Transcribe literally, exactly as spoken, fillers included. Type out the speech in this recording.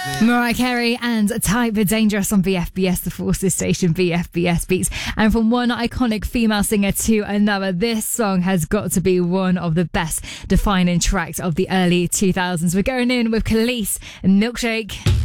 Mariah Carey and Type Dangerous on B F B S, the Forces station, B F B S Beats. And from one iconic female singer to another, this song has got to be one of the best defining tracks of the early two thousands. We're going in with Khalees and Milkshake.